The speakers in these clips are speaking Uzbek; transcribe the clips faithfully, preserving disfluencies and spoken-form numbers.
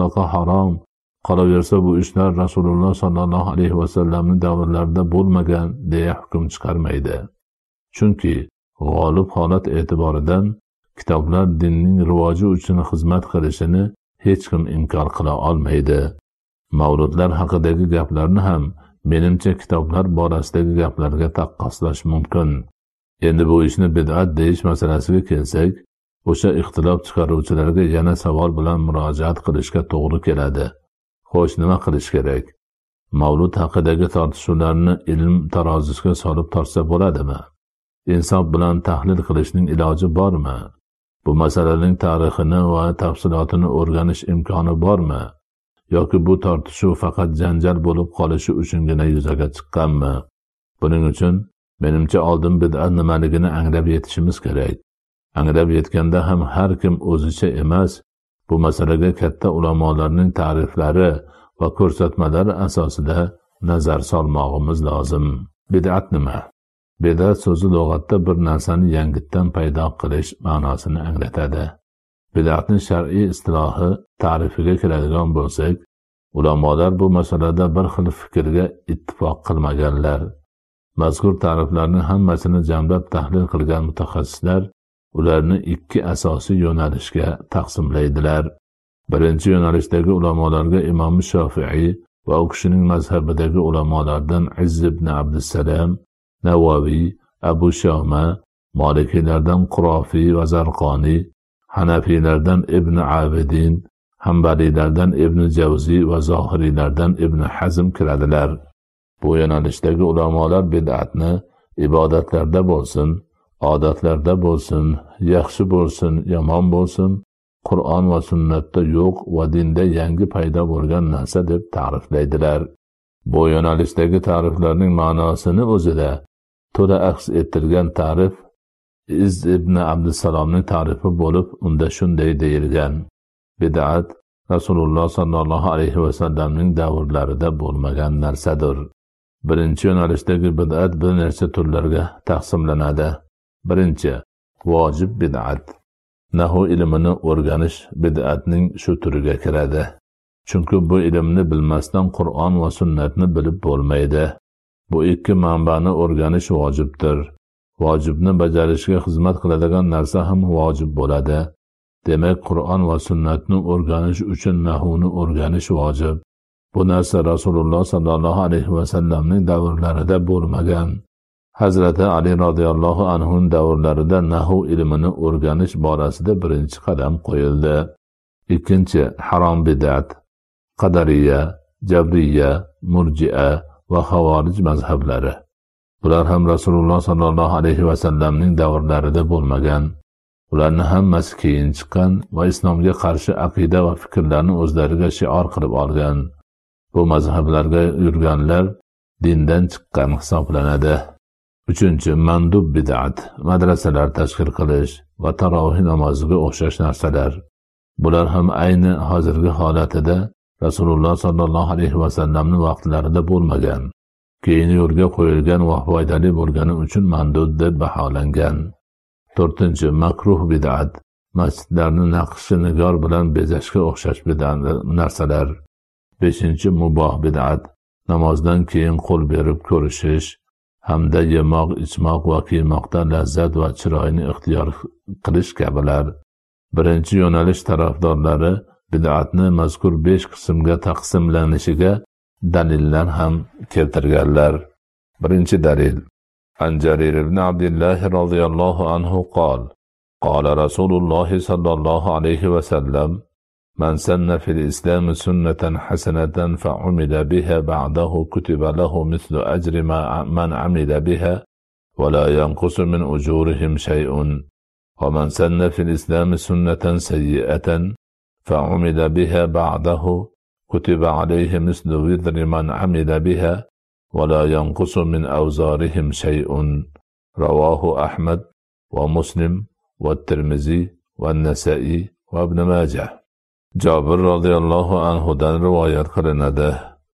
mutlaqo harom. Qolaversa bu ishlar Rasululloh sollallohu alayhi vasallamning davrlarida bo'lmagan deya hukm chiqarmaydi. Chunki g'olib holat e'tiboridan kitoblar dinning rivoji uchun xizmat qilishini hech kim inkor qila olmaydi. Mavludlar haqidagi gaplarni ham menimcha kitoblar borasidagi gaplarga taqqoslash mumkin. Endi bu ishni bid'at deyish masalasiga kelsak, o'sha ixtilof chiqaruvchilarga yana savol bilan murojaat qilishga to'g'ri keladi. Xo'sh, nima qilish kerak? Mavlud haqidagi tortishuvlarni ilm tarozisiga solib tortsa bo'ladimi? Insof bilan tahlil qilishning iloji bormi? Bu masalaning tarixini va tafsilotini o'rganish imkoni bormi? Yoki bu tortishuv faqat janjal bo'lib qolishi uchungina yuzaga chiqqanmi? Buning uchun menimcha oldin bid'at nimaligini anglab yetishimiz kerak. Anglab yetganda ham har kim o'zicha emas, bu masalaga katta ulamolarning ta'riflari va ko'rsatmalari asosida nazar solmog'imiz lozim. Bid'at nima? Bid'at so'zi lug'atda bir narsani yangitdan paydo qilish ma'nosini anglatadi. Bid'atning shar'iy istilohi ta'rifiga keladigan bo'lsak, ulamolar bu masalada bir xil fikrga ittifoq qilmaganlar. Mazkur ta'riflarning hammasini jamlab tahlil qilgan mutaxassislar ularni ikki asosiy yo'nalishga taqsimlaydilar. Birinchi yo'nalishdagi ulamolarga Imom Shofi'i va u kishining mazhabidagi ulamolardan Izz ibn Abdussalam, Navaviy, Abu Shoma, Malikiylardan Qurofiy va Zarqoniy, Hanafiylardan Ibn Abidin, Hanbaliylardan Ibn Javziy va Zohiriylardan Ibn Hazm kiradilar. Bu yo'nalishdagi ulamolar bid'atni ibodatlarda bo'lsin, odatlarda bo'lsin, yaxshi bo'lsin, yomon bo'lsin, Qur'on va sunnatda yo'q va dinda yangi paydo bo'lgan narsa deb ta'riflaydilar. Bu yo'nalishdagi ta'riflarning ma'nosini o'zida to'la aks ettirgan ta'rif Izz ibn Abdussalomning ta'rifi bo'lib, unda shunday deyilgan: bid'at Rasululloh sollallohu alayhi vasallamning davrlarida bo'lmagan narsadir. Birinchi yo'nalishdagi bid'at bir nechta turlarga taqsimlanadi. Birinchi, vojib bid'at. Nahv ilmini o'rganish bid'atning shu turiga kiradi. Chunki bu ilmni bilmasdan Qur'on va sunnatni bilib bo'lmaydi. Bu ikki manbani o'rganish vojibdir. Vojibni bajarishga xizmat qiladigan narsa ham vojib bo'ladi. Demak, Qur'on va sunnatni o'rganish uchun nahvni o'rganish vojib. Bu narsa Rasululloh sollallohu alayhi vasallamning davrlarida bo'lmagan. Hazrati Ali radhiyallohu anhu davrlarida nahv ilmini o'rganish borasida birinchi qadam qo'yildi. Ikkinchi, harom bid'at. Qadariya, Jabriya, Murji'a va Xavorij mazhablari. Bular ham Rasululloh sollallohu alayhi vasallamning davrlarida bo'lmagan. Ularni hammasi keyin chiqqan va islomga qarshi aqida va fikrlarni o'zlariga shior qilib olgan. Bu mazhablarga yurganlar dindan chiqqan hisoblanadi. Uchinchi, mandub bid'at. Madrasalar tashkil qilish va tarovih namoziga o'xshash narsalar. Bular ham ayni hozirgi holatida Rasululloh sollallohu alayhi vasallamning vaqtlarida bo'lmagan. Keyin yo'lga qo'yilgan va foydali bo'lgani uchun mandub deb baholangan. To'rtinchi, makruh bid'at. Masjidlarni naqshi nigor bilan bezashga o'xshash bid'at narsalar. Beshinchi, muboh bid'at. Namozdan keyin qo'l berib ko'rishish hamda yemoq, ichmoq va kiymoqda lazzat va chiroyni ixtiyor qilish kabilar. Birinchi yo'nalish tarafdorlari bid'atni mazkur besh qismga taqsimlanishiga dalillar ham keltirganlar. Birinchi dalil: An Jarir ibn Abdullah radhiyallohu anhu qol: Qala Rasululloh sallallohu alayhi va sallam: Man sanna fil islam sunnatan hasanatan fa umila biha ba'dahu kutiba lahu mithlu ajri man amila biha wa la yanqusu min ujurihim shay'un. Wa man sanna fil islam sunnatan sayyi'atan fa umila biha ba'dahu kutiba alayhi mithlu wizri man amila biha wa la yanqusu min awzarihim shay'un. Rawahu Ahmad wa Muslim wa Tirmizi wa Nasa'i wa Ibn Majah. Jabir radhiyallohu anhu dan rivoyat qilinadi.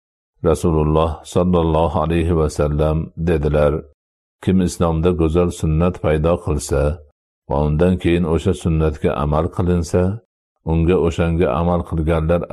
Rasululloh sallallohu alayhi va sallam dedilar: Kim islomda go'zal sunnat paydo qilsa va undan keyin o'sha sunnatga amal qilinsa, unga o'shanga amal qilganlar